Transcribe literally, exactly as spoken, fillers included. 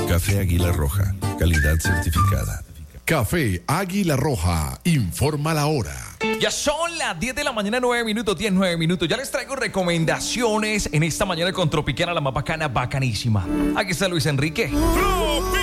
Café Águila Roja, calidad certificada. Café Águila Roja, informa la hora. Ya son las diez de la mañana, nueve minutos, diez, nueve minutos. Ya les traigo recomendaciones en esta mañana con Tropicana, la más bacana, bacanísima. Aquí está Luis Enrique.